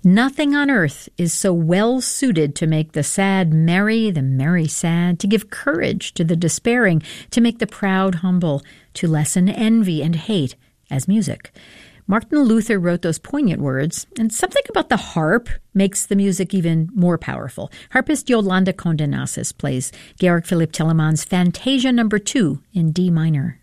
Nothing on earth is so well suited to make the sad merry, the merry sad, to give courage to the despairing, to make the proud humble, to lessen envy and hate as music. Martin Luther wrote those poignant words, and something about the harp makes the music even more powerful. Harpist Yolanda Condenasis plays Georg Philipp Telemann's Fantasia No. 2 in D minor.